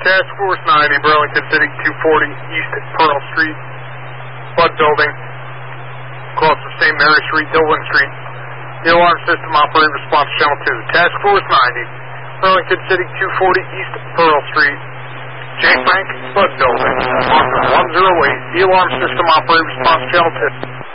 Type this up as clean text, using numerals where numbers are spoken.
Task Force 90, Burlington City, 240 East Pearl Street, Bud Building, across the St. Mary Street, Dillon Street. The alarm system operator response channel 2. Task Force 90, Burlington City, 240 East Pearl Street, Jake Bank, Bud Building, 108. The alarm system operator response channel 2.